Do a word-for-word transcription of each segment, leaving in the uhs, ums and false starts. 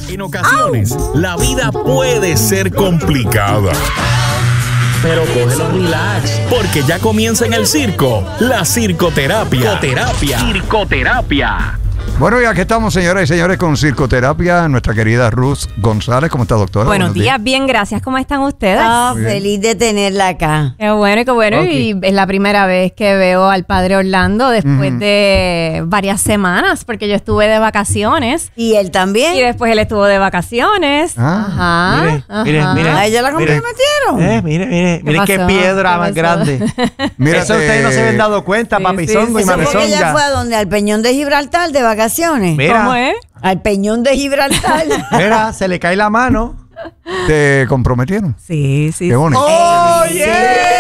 En ocasiones, ¡au!, la vida puede ser complicada. Pero cógelo relax, porque ya comienza en el circo la circoterapia. Circoterapia. Circoterapia. Bueno, y aquí estamos, señoras y señores, con Circoterapia, nuestra querida Ruth González. ¿Cómo está, doctora? Buenos, Buenos días. días, bien, gracias. ¿Cómo están ustedes? Ah, feliz de tenerla acá. Qué bueno, qué bueno. Okay. Y es la primera vez que veo al padre Orlando después uh-huh. de varias semanas, porque yo estuve de vacaciones. ¿Y él también? Y después él estuvo de vacaciones. Ah. Ajá. Mire, ajá. mire, mire. ¿A ella la comprometieron? Eh, mire, mire, ¿Qué mire qué piedra ¿Qué más grande. Mira, eso ustedes no se habían dado cuenta, sí, papizongo sí, y sí. mamezonga. Porque ella fue a donde, al Peñón de Gibraltar de vacaciones. Mira, ¿Cómo es? Al Peñón de Gibraltar. Mira, se le cae la mano. ¿Te comprometieron? Sí, sí. Qué bonito. ¡Oh, yeah!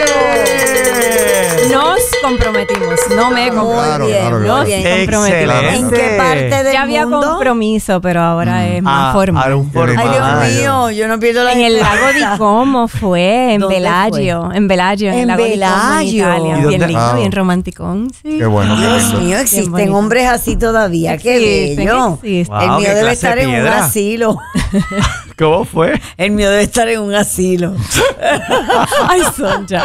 Nos comprometimos, no me comprometí. Muy bien, claro, muy claro. bien. Comprometimos. ¿En qué parte del Ya había mundo? compromiso, pero ahora mm. es más Ah, formal. ahora un formal. Ay, Dios mío, yo no pierdo la En el esperanza. lago di Como fue, en ¿Dónde Bellagio, en Bellagio, en, En el lago di Como, en Bellagio. Italia. ¿Y Bien dónde? lindo, Ah. bien romanticón. Sí. Qué bueno. qué Dios lindo. mío, Bien existen bonito. hombres así todavía. Qué Existen, bello. existen. El Wow, mío qué debe clase estar de en un piedra. asilo. ¿Cómo fue? El mío debe estar en un asilo. Ay, Sonja.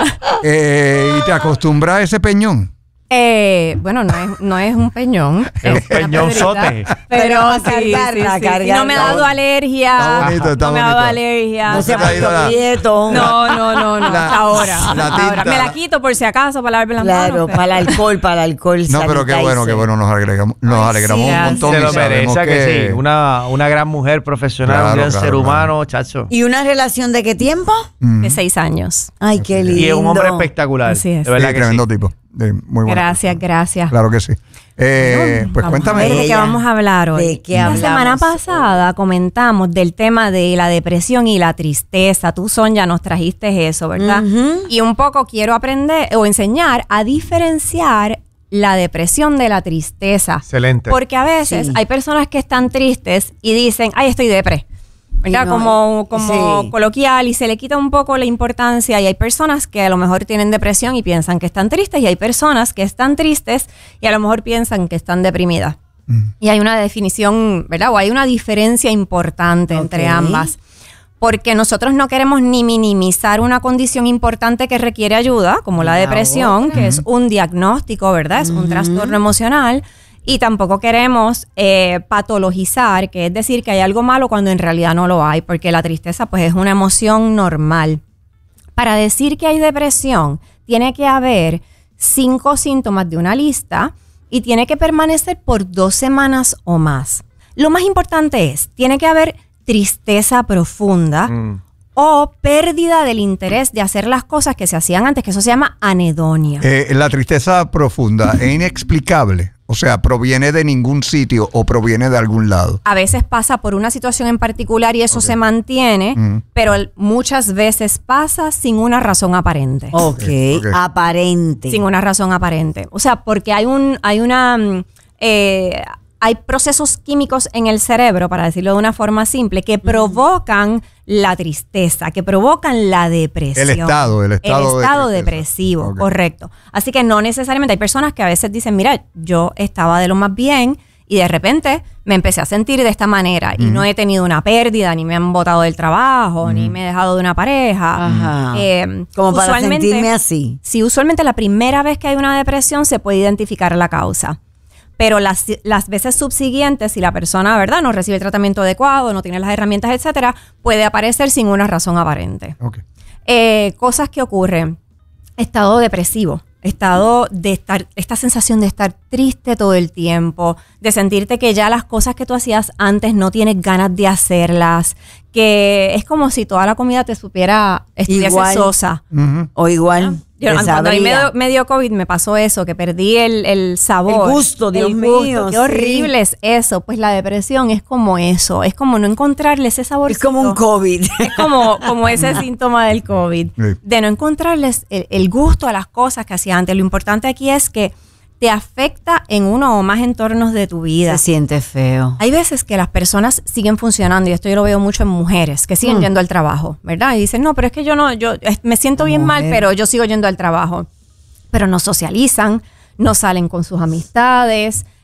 Eh, ¿Y te acostumbras a ese peñón? Eh, bueno, no es, no es un peñón. Es un una peñonzote. piedrita, Pero, Pero a sí, cargarla, sí, sí, cargarla. sí. No me ha dado alergia. Está bonito, está no me ha dado bonito. alergia. No se ha te ha ido puesto la- quieto. No, no, no, no. La- hasta ahora. la hasta tinta. ahora. Me la quito por si acaso para lavarme las Claro, manos. pero- para el alcohol, para el alcohol. No, pero qué sanitizer. bueno, qué bueno. Nos alegramos, nos Ay, alegramos sí, un gracias. montón. Se y lo sabemos merece que sí. Una, una gran mujer profesional, Claro, un gran claro, ser claro. humano, chacho. ¿Y una relación de qué tiempo? Mm. De seis años. Ay, qué lindo. Y es un hombre espectacular. Así es. De verdad Sí, que tremendo sí. tipo. Sí, muy bueno. Gracias, gracias. Claro que sí. Eh, pues Vamos cuéntame. a ver de qué Ella. vamos a hablar hoy. ¿De qué La hablamos semana hoy? pasada comentamos del tema de la depresión y la tristeza. Tú, Sonja, nos trajiste eso, ¿verdad? Ujú. Y un poco quiero aprender o enseñar a diferenciar la depresión de la tristeza. Excelente. Porque a veces Sí. hay personas que están tristes y dicen, ay, estoy depre. ¿Verdad? Y no, como como sí. coloquial, y se le quita un poco la importancia, y hay personas que a lo mejor tienen depresión y piensan que están tristes, y hay personas que están tristes y a lo mejor piensan que están deprimidas. Mm. Y hay una definición, ¿verdad? O hay una diferencia importante Ok. entre ambas. Porque nosotros no queremos ni minimizar una condición importante que requiere ayuda, como la La depresión, otra. que es un diagnóstico, ¿verdad? Es un trastorno emocional. Y tampoco queremos eh, patologizar, que es decir que hay algo malo cuando en realidad no lo hay, porque la tristeza pues es una emoción normal. Para decir que hay depresión, tiene que haber cinco síntomas de una lista y tiene que permanecer por dos semanas o más. Lo más importante es, tiene que haber tristeza profunda Mm. o pérdida del interés de hacer las cosas que se hacían antes, que eso se llama anedonia. Eh, la tristeza profunda es inexplicable. O sea, proviene de ningún sitio o proviene de algún lado. A veces pasa por una situación en particular y eso Ok. se mantiene, Mm. pero el- muchas veces pasa sin una razón aparente. Ok, Ok. aparente. Sin una razón aparente. O sea, porque hay un, hay una, mm, eh, hay procesos químicos en el cerebro, para decirlo de una forma simple, que provocan la tristeza, que provocan la depresión. El estado, el estado de tristeza. depresivo, Ok. correcto. Así que no necesariamente, hay personas que a veces dicen, mira, yo estaba de lo más bien y de repente me empecé a sentir de esta manera y no he tenido una pérdida, ni me han botado del trabajo, ni me he dejado de una pareja. Ajá. Eh, Como para usualmente- sentirme así. Sí, usualmente la primera vez que hay una depresión se puede identificar la causa. Pero las, las veces subsiguientes, si la persona, ¿verdad?, no recibe el tratamiento adecuado, no tiene las herramientas, etcétera, puede aparecer sin una razón aparente. Ok. Eh, cosas que ocurren. Estado depresivo. Estado de estar, esta sensación de estar triste todo el tiempo, de sentirte que ya las cosas que tú hacías antes no tienes ganas de hacerlas, que es como si toda la comida te supiera, estuviese Igual. sosa. Ujú. O igual. Yo, te cuando a mí me, sabría. dio- me dio COVID me pasó eso, que perdí el, el sabor. El gusto, Dios el gusto. mío, Qué sí. horrible es eso. Pues la depresión es como eso, es como no encontrarle ese sabor. Es como un COVID. Es como, como ese síntoma del COVID, Sí. de no encontrarles el, el gusto a las cosas que hacía antes. Lo importante aquí es que te afecta en uno o más entornos de tu vida. Se siente feo. Hay veces que las personas siguen funcionando, y esto yo lo veo mucho en mujeres, que siguen Mm. yendo al trabajo, ¿verdad? Y dicen, no, pero es que yo no, yo eh, me siento bien mal, Mujer. pero yo sigo yendo al trabajo. Pero no socializan, no salen con sus amistades,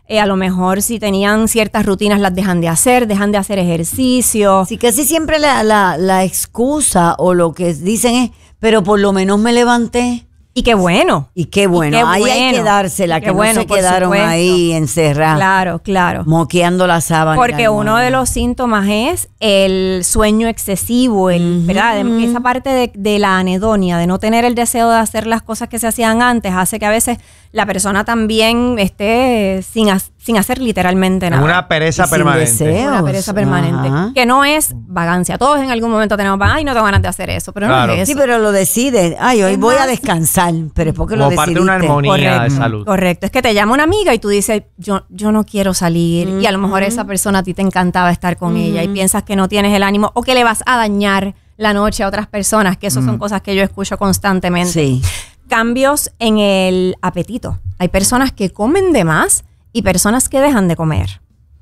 Eh, a lo mejor si tenían ciertas rutinas las dejan de hacer, dejan de hacer ejercicio. Sí, casi siempre la, la, la excusa o lo que dicen es, pero por lo menos me levanté. Y qué bueno. Y qué bueno, Y qué ahí hay bueno. que dársela, Y qué que bueno, no se por quedaron supuesto. ahí encerradas, Claro, claro. moqueando la sábana. Porque uno de los síntomas es el sueño excesivo, el, ¿verdad? De- esa parte de, de la anedonia, de no tener el deseo de hacer las cosas que se hacían antes, hace que a veces la persona también esté sin, ha- sin hacer literalmente nada. Una pereza Y sin permanente. deseo. Una pereza permanente. Ajá. Que no es vagancia. Todos en algún momento tenemos, ay, no tengo ganas de hacer eso, pero Claro. no es Sí, eso. pero lo decide. Ay, hoy Es voy a más- descansar, pero es porque lo Como parte de una decidiste. armonía de Correcto. salud. Correcto, es que te llama una amiga y tú dices, yo, yo no quiero salir, y a lo mejor esa persona a ti te encantaba estar con ella y piensas que no tienes el ánimo o que le vas a dañar la noche a otras personas, que eso son cosas que yo escucho constantemente. Sí. Cambios en el apetito. Hay personas que comen de más y personas que dejan de comer.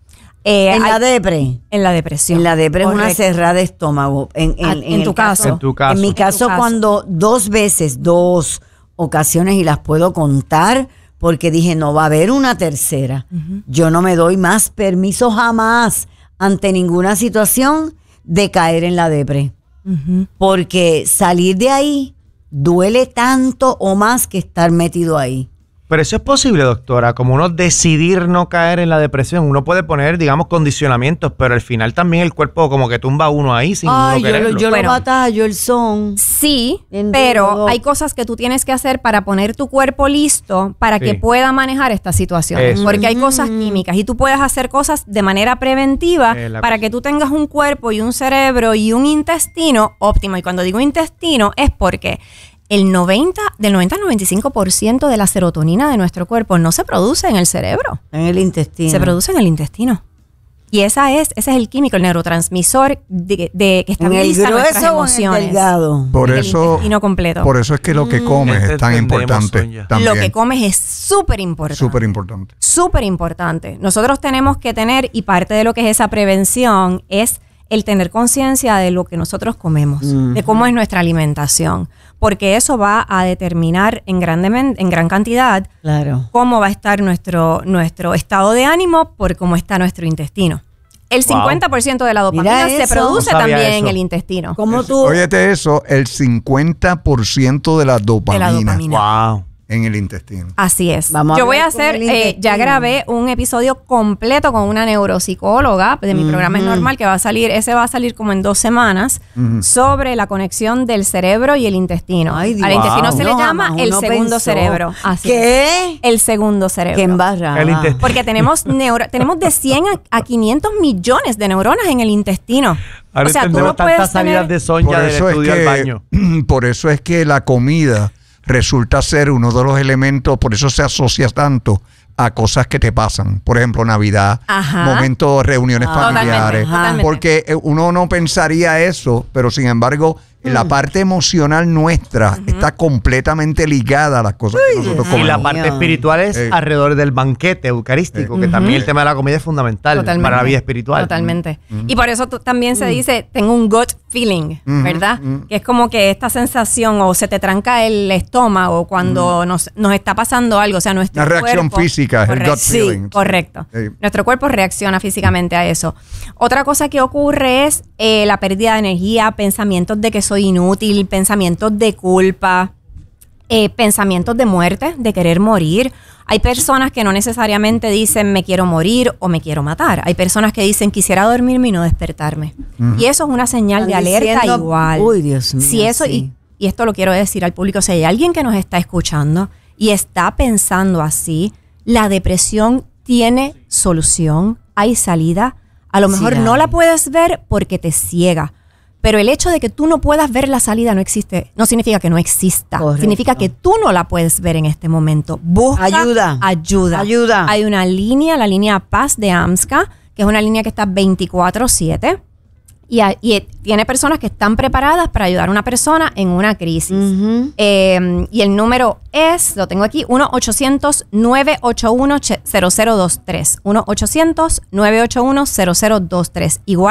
Eh, En la hay- depre. en la depresión. En la depre es una Correcto. cerrada de estómago. En, en- Ah, en en el tu caso. En tu caso. En mi En tu caso, caso. cuando dos veces, dos ocasiones, y las puedo contar, porque dije, no va a haber una tercera. Yo no me doy más permiso jamás ante ninguna situación de caer en la depre. Ujú. Porque salir de ahí duele tanto o más que estar metido ahí. Pero eso es posible, doctora, como uno decidir no caer en la depresión. Uno puede poner, digamos, condicionamientos, pero al final también el cuerpo como que tumba a uno ahí sin Ay, uno yo, lo, quererlo. yo Bueno. lo batallo, el son. Sí, En pero todo. hay cosas que tú tienes que hacer para poner tu cuerpo listo para Sí. que pueda manejar estas situaciones. Eso Porque es. hay cosas químicas y tú puedes hacer cosas de manera preventiva Eh, la para cosa. que tú tengas un cuerpo y un cerebro y un intestino óptimo. Y cuando digo intestino es porque el noventa, del noventa al noventa y cinco por ciento de la serotonina de nuestro cuerpo no se produce en el cerebro, En el intestino. se produce en el intestino. Y esa es, ese es el químico, el neurotransmisor de, de- que ¿En el estabiliza nuestras grueso o en el emociones. delgado? Por En el eso, intestino completo. por eso es que lo que comes Este es tan entendemos, importante. Sonia. También. Lo que comes es súper importante. Súper importante. Súper importante. Nosotros tenemos que tener, y parte de lo que es esa prevención, es el tener conciencia de lo que nosotros comemos, de cómo es nuestra alimentación, porque eso va a determinar en, grandemen- en gran cantidad Claro. cómo va a estar nuestro, nuestro estado de ánimo por cómo está nuestro intestino. El Wow. cincuenta por ciento de la dopamina Mira se eso. produce No sabía también en eso. el intestino. ¿Cómo tú? Óyete eso, el cincuenta por ciento de la dopamina, dopamina. Wow. en el intestino. Así es. Vamos a Yo voy a hablar con hacer, el eh, ya intestino. grabé un episodio completo con una neuropsicóloga de mi programa Es Normal, que va a salir, ese va a salir como en dos semanas, sobre la conexión del cerebro y el intestino. Ay, Dios. Al intestino Wow. se le No, llama jamás el uno segundo pensó. cerebro. Así es. ¿Qué? El segundo cerebro. Qué embarrada. El intestino. Porque tenemos neuro, tenemos de cien a, a quinientos millones de neuronas en el intestino. Ahora o sea, tú entendemos no puedes tantas salidas tener... de Sonia del estudio al baño. por eso es que la comida resulta ser uno de los elementos, por eso se asocia tanto a cosas que te pasan. Por ejemplo, Navidad, Ajá. momentos, reuniones Ah, familiares. totalmente, totalmente. Porque eh, uno no pensaría eso, pero sin embargo, la parte emocional nuestra está completamente ligada a las cosas que nosotros Y comemos. la parte Mío. espiritual es Eh. alrededor del banquete eucarístico, que también el tema de la comida es fundamental para la vida espiritual. Totalmente. Y por eso tú- también se dice, tengo un gut feeling, ¿verdad? Que es como que esta sensación o se te tranca el estómago cuando nos, nos está pasando algo. O sea, nuestro Una reacción cuerpo- física, es el Correcto. gut feeling. Sí, correcto. Sí. Nuestro cuerpo reacciona físicamente a eso. Otra cosa que ocurre es eh, la pérdida de energía, pensamientos de que soy inútil, pensamientos de culpa, eh, pensamientos de muerte, de querer morir. Hay personas que no necesariamente dicen me quiero morir o me quiero matar. Hay personas que dicen quisiera dormirme y no despertarme. Y eso es una señal de Están alerta diciendo, igual. uy, Dios mío, Si eso, sí. y, y esto lo quiero decir al público, si hay alguien que nos está escuchando y está pensando así, la depresión tiene solución, hay salida. A lo Sí mejor no hay. la puedes ver porque te ciega. Pero el hecho de que tú no puedas ver la salida no existe, no significa que no exista. Correcto. Significa que tú no la puedes ver en este momento. Busca Ayuda. Ayuda. Ayuda. Hay una línea, la línea Paz de AMSCA, que es una línea que está veinticuatro siete. Y, hay- y tiene personas que están preparadas para ayudar a una persona en una crisis. Ujú. Eh, y el número es, lo tengo aquí, uno ochocientos, nueve ocho uno, cero cero dos tres. uno ochocientos, nueve ocho uno, cero cero dos tres. Igual,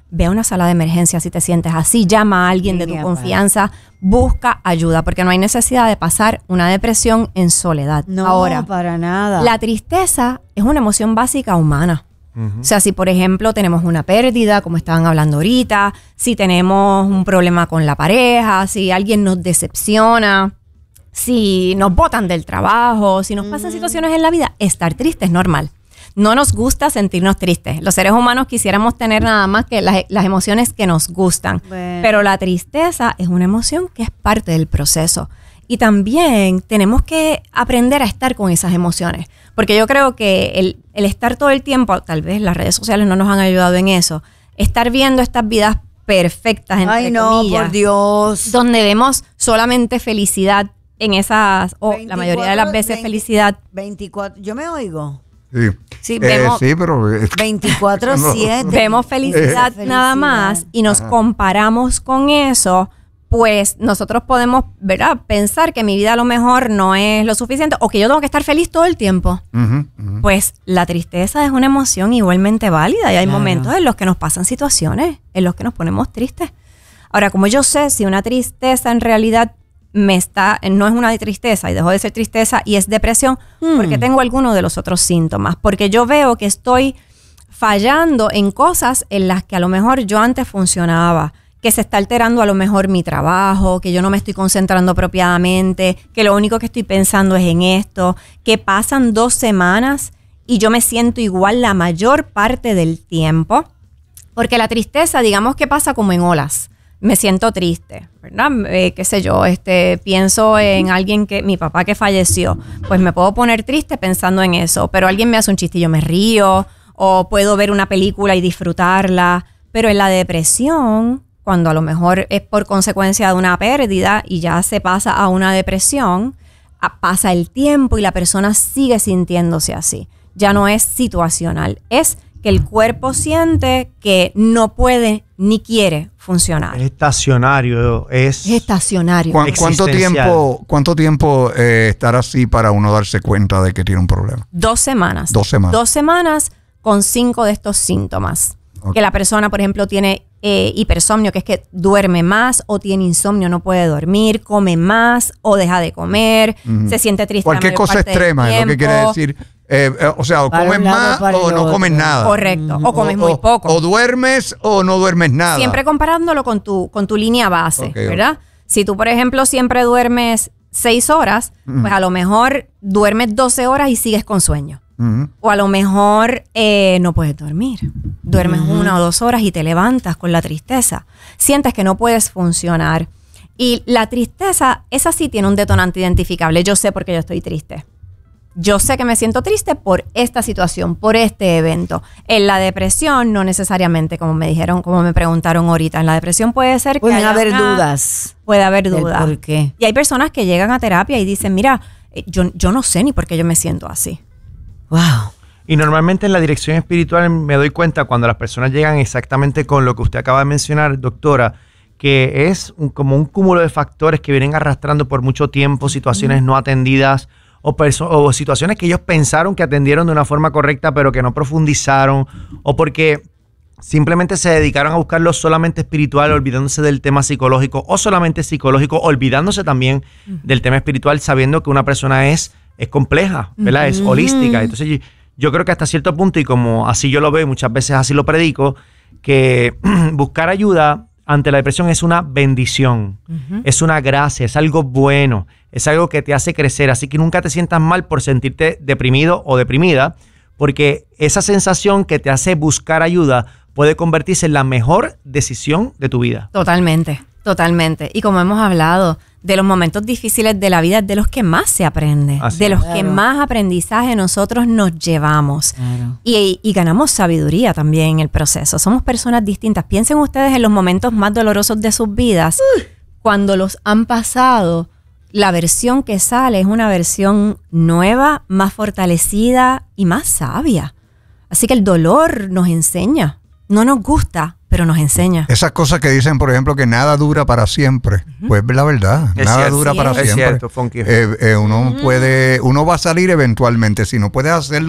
ve a una sala de emergencia si te sientes así, llama a alguien de tu confianza, busca ayuda, porque no hay necesidad de pasar una depresión en soledad. No, Ahora, para nada. la tristeza es una emoción básica humana. Uh-huh. O sea, si por ejemplo tenemos una pérdida, como estaban hablando ahorita, si tenemos un problema con la pareja, si alguien nos decepciona, si nos botan del trabajo, si nos uh-huh. pasan situaciones en la vida, estar triste es normal. No nos gusta sentirnos tristes. Los seres humanos quisiéramos tener nada más que las, las emociones que nos gustan. Bueno. Pero la tristeza es una emoción que es parte del proceso. Y también tenemos que aprender a estar con esas emociones. Porque yo creo que el, el estar todo el tiempo, tal vez las redes sociales no nos han ayudado en eso, estar viendo estas vidas perfectas, entre Ay, no, comillas, por Dios. donde vemos solamente felicidad en esas, o la mayoría de las veces veinte, felicidad. veinticuatro, yo me oigo. Sí, sí, eh, vemos, sí pero veinticuatro siete. No. Vemos felicidad, eh. nada más y nos Ajá. comparamos con eso, pues nosotros podemos, ¿verdad?, pensar que mi vida a lo mejor no es lo suficiente o que yo tengo que estar feliz todo el tiempo. Uh-huh, uh-huh. Pues la tristeza es una emoción igualmente válida y hay claro. momentos en los que nos pasan situaciones en los que nos ponemos tristes. Ahora, como yo sé si una tristeza en realidad me está, no es una tristeza y dejó de ser tristeza y es depresión, hmm. porque tengo alguno de los otros síntomas, porque yo veo que estoy fallando en cosas en las que a lo mejor yo antes funcionaba, que se está alterando a lo mejor mi trabajo, que yo no me estoy concentrando apropiadamente, que lo único que estoy pensando es en esto, que pasan dos semanas y yo me siento igual la mayor parte del tiempo, porque la tristeza, digamos que pasa como en olas. Me siento triste, ¿verdad? Eh, qué sé yo, este, pienso en alguien que, mi papá que falleció, pues me puedo poner triste pensando en eso, pero alguien me hace un chiste y yo me río, o puedo ver una película y disfrutarla, pero en la depresión, cuando a lo mejor es por consecuencia de una pérdida y ya se pasa a una depresión, a, pasa el tiempo y la persona sigue sintiéndose así, ya no es situacional, es que el cuerpo siente que no puede ni quiere funcionar. Es estacionario, es... Es estacionario. ¿Cu- ¿Cuánto tiempo, cuánto tiempo eh, estar así para uno darse cuenta de que tiene un problema? Dos semanas. Dos semanas. Dos semanas con cinco de estos síntomas. Okay. Que la persona, por ejemplo, tiene eh, hipersomnio, que es que duerme más, o tiene insomnio, no puede dormir, come más o deja de comer, uh-huh. se siente triste. Cualquier cosa extrema es lo que quiere decir. Eh, eh, o sea, o para comes más o no comes nada. Correcto, o comes o, muy poco. O duermes o no duermes nada. Siempre comparándolo con tu, con tu línea base, okay, ¿verdad? Okay. Si tú, por ejemplo, siempre duermes seis horas, uh-huh. pues a lo mejor duermes doce horas y sigues con sueño. Uh-huh. O a lo mejor eh, no puedes dormir. Duermes uh-huh. una o dos horas y te levantas con la tristeza. Sientes que no puedes funcionar. Y la tristeza, esa sí tiene un detonante identificable. Yo sé por qué yo estoy triste. Yo sé que me siento triste por esta situación, por este evento. En la depresión, no necesariamente, como me dijeron, como me preguntaron ahorita. En la depresión puede ser que pueden haber una, dudas. Puede haber dudas. ¿Por qué? Y hay personas que llegan a terapia y dicen, mira, yo, yo no sé ni por qué yo me siento así. Wow. Y normalmente en la dirección espiritual me doy cuenta cuando las personas llegan exactamente con lo que usted acaba de mencionar, doctora, que es un, como un cúmulo de factores que vienen arrastrando por mucho tiempo, situaciones mm. no atendidas, O, perso- o situaciones que ellos pensaron que atendieron de una forma correcta pero que no profundizaron, o porque simplemente se dedicaron a buscarlo solamente espiritual, olvidándose del tema psicológico, o solamente psicológico, olvidándose también uh-huh. del tema espiritual, sabiendo que una persona es, es compleja, ¿verdad? Uh-huh. Es holística. Entonces yo, yo creo que hasta cierto punto, y como así yo lo veo y muchas veces así lo predico, que buscar ayuda ante la depresión es una bendición, uh-huh. es una gracia, es algo bueno, es algo que te hace crecer. Así que nunca te sientas mal por sentirte deprimido o deprimida, porque esa sensación que te hace buscar ayuda puede convertirse en la mejor decisión de tu vida. Totalmente, totalmente. Y como hemos hablado, de los momentos difíciles de la vida, de los que más se aprende, Así de los claro. que más aprendizaje nosotros nos llevamos. Claro. Y, y ganamos sabiduría también en el proceso. Somos personas distintas. Piensen ustedes en los momentos más dolorosos de sus vidas, uh. cuando los han pasado. La versión que sale es una versión nueva, más fortalecida y más sabia. Así que el dolor nos enseña. No nos gusta, pero nos enseña. Esas cosas que dicen, por ejemplo, que nada dura para siempre. Uh-huh. Pues la verdad, es nada cierto, dura sí para es. siempre. Es cierto, Funky. Eh, eh, uno uh-huh. puede, uno va a salir eventualmente. Si no puedes hacerlo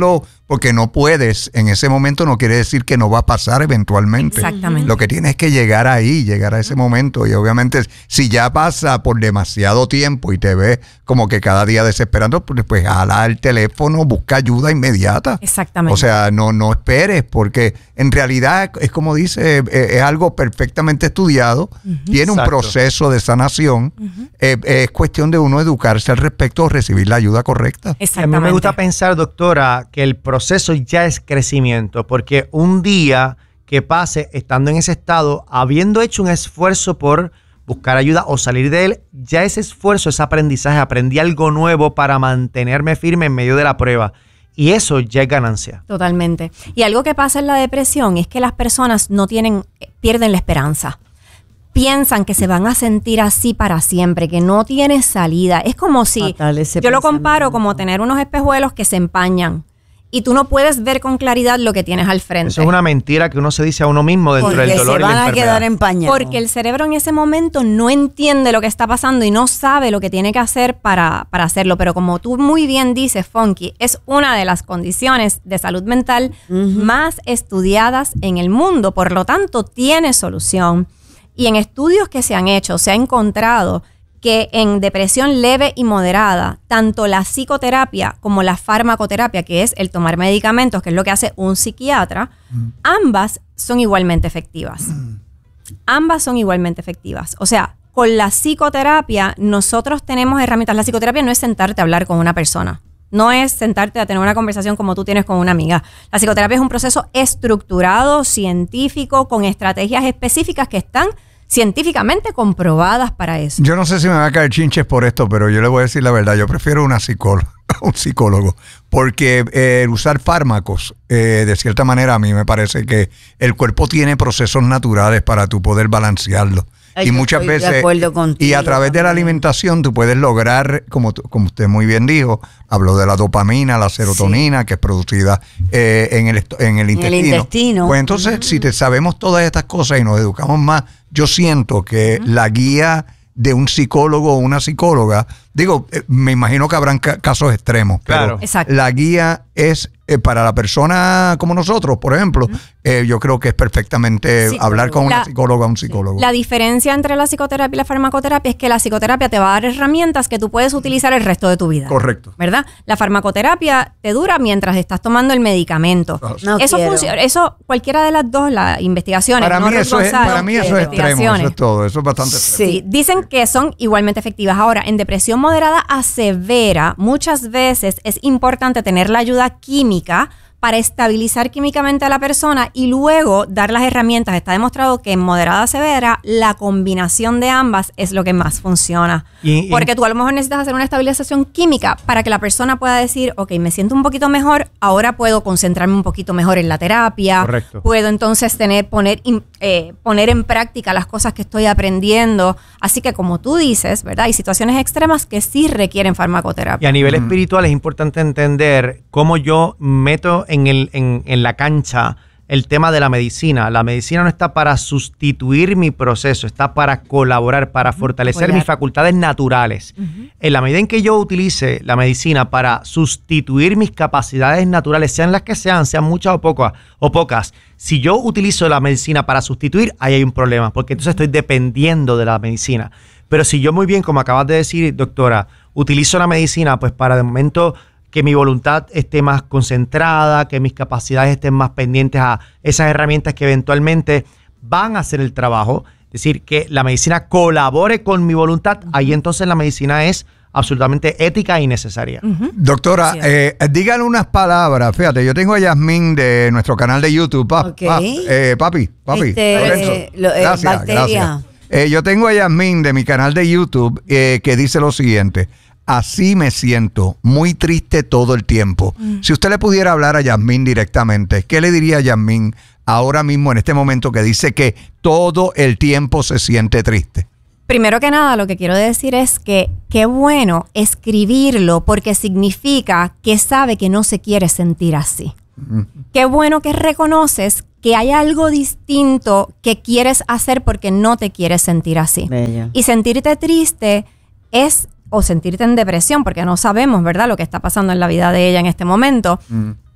porque no puedes, en ese momento no quiere decir que no va a pasar eventualmente. Exactamente. Lo que tienes es que llegar ahí, llegar a ese momento. Y obviamente, si ya pasa por demasiado tiempo y te ves como que cada día desesperando, pues, pues jala el teléfono, busca ayuda inmediata. Exactamente. O sea, no, no esperes, porque en realidad es como dice, es, es algo perfectamente estudiado, uh-huh. tiene un Exacto. proceso de sanación. Uh-huh. eh, es cuestión de uno educarse al respecto o recibir la ayuda correcta. A mí me gusta pensar, doctora, que el proceso ya es crecimiento, porque un día que pase estando en ese estado, habiendo hecho un esfuerzo por buscar ayuda o salir de él, ya ese esfuerzo, ese aprendizaje, aprendí algo nuevo para mantenerme firme en medio de la prueba. Y eso ya es ganancia. Totalmente. Y algo que pasa en la depresión es que las personas no tienen, pierden la esperanza. Piensan que se van a sentir así para siempre, que no tiene salida. Es como si, yo lo comparo como tener unos espejuelos que se empañan y tú no puedes ver con claridad lo que tienes al frente. Eso es una mentira que uno se dice a uno mismo dentro Porque del dolor se y la van a enfermedad. quedar empañados. Porque el cerebro en ese momento no entiende lo que está pasando y no sabe lo que tiene que hacer para, para hacerlo. Pero como tú muy bien dices, Funky, es una de las condiciones de salud mental uh-huh. más estudiadas en el mundo. Por lo tanto, tiene solución. Y en estudios que se han hecho, se ha encontrado que en depresión leve y moderada, tanto la psicoterapia como la farmacoterapia, que es el tomar medicamentos, que es lo que hace un psiquiatra, mm. ambas son igualmente efectivas. Mm. Ambas son igualmente efectivas. O sea, con la psicoterapia nosotros tenemos herramientas. La psicoterapia no es sentarte a hablar con una persona. No es sentarte a tener una conversación como tú tienes con una amiga. La psicoterapia es un proceso estructurado, científico, con estrategias específicas que están científicamente comprobadas para eso. Yo no sé si me va a caer chinches por esto, pero yo le voy a decir la verdad. Yo prefiero una psicóloga, un psicólogo, porque eh, usar fármacos, eh, de cierta manera, a mí me parece que el cuerpo tiene procesos naturales para tú poder balancearlo. Ay, y muchas veces, y a través de la alimentación tú puedes lograr, como, como usted muy bien dijo, habló de la dopamina, la serotonina, sí. que es producida eh, en, el, en el intestino. En el intestino. Pues entonces, uh-huh. si te sabemos todas estas cosas y nos educamos más, yo siento que uh-huh. la guía de un psicólogo o una psicóloga, digo, eh, me imagino que habrán ca- casos extremos, claro. pero Exacto. la guía es eh, para la persona como nosotros, por ejemplo, uh-huh. eh, yo creo que es perfectamente sí, hablar con la, una psicóloga o un psicólogo. La diferencia entre la psicoterapia y la farmacoterapia es que la psicoterapia te va a dar herramientas que tú puedes utilizar el resto de tu vida. Correcto. ¿Verdad? La farmacoterapia te dura mientras estás tomando el medicamento. No eso funciona, eso cualquiera de las dos, las investigaciones. Para, no mí, eso es, para mí eso es extremo, eso es todo, eso es bastante extremo. Sí, dicen que son igualmente efectivas. Ahora, en depresión moderada a severa, muchas veces es importante tener la ayuda química para estabilizar químicamente a la persona y luego dar las herramientas. Está demostrado que en moderada a severa la combinación de ambas es lo que más funciona. Y, y, Porque tú a lo mejor necesitas hacer una estabilización química para que la persona pueda decir, ok, me siento un poquito mejor, ahora puedo concentrarme un poquito mejor en la terapia. Correcto. Puedo entonces tener, poner, eh, poner en práctica las cosas que estoy aprendiendo. Así que como tú dices, ¿verdad? Hay situaciones extremas que sí requieren farmacoterapia. Y a nivel mm. espiritual es importante entender cómo yo meto en, el, en, en la cancha el tema de la medicina. La medicina no está para sustituir mi proceso, está para colaborar, para fortalecer Apoyar. mis facultades naturales. Uh-huh. En la medida en que yo utilice la medicina para sustituir mis capacidades naturales, sean las que sean, sean muchas o pocas, o pocas, si yo utilizo la medicina para sustituir, ahí hay un problema, porque entonces estoy dependiendo de la medicina. Pero si yo muy bien, como acabas de decir, doctora, utilizo la medicina pues para de momento que mi voluntad esté más concentrada, que mis capacidades estén más pendientes a esas herramientas que eventualmente van a hacer el trabajo. Es decir, que la medicina colabore con mi voluntad. Ahí entonces la medicina es absolutamente ética y necesaria. Uh-huh. Doctora, sí, eh, dígale unas palabras. Fíjate, yo tengo a Yasmín de nuestro canal de YouTube. Pa, okay. pa, eh, papi, papi. Este, eh, lo, eh, gracias, bacteria. gracias. Eh, yo tengo a Yasmín de mi canal de YouTube eh, que dice lo siguiente. Así me siento, muy triste todo el tiempo. Mm. Si usted le pudiera hablar a Yasmín directamente, ¿qué le diría a Yasmín ahora mismo en este momento que dice que todo el tiempo se siente triste? Primero que nada, lo que quiero decir es que qué bueno escribirlo porque significa que sabe que no se quiere sentir así. Mm. Qué bueno que reconoces que hay algo distinto que quieres hacer porque no te quieres sentir así. Bella. Y sentirte triste es... o sentirte en depresión, porque no sabemos, ¿verdad?, lo que está pasando en la vida de ella en este momento. Mm.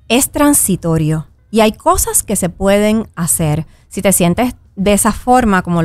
es transitorio y hay cosas que se pueden hacer. Si te sientes de esa forma, como